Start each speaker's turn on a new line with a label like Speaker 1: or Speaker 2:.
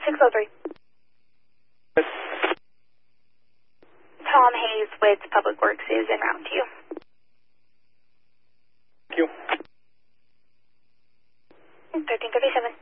Speaker 1: 603. Tom Hayes with Public Works is en route to you.
Speaker 2: Thank you.
Speaker 1: 1337.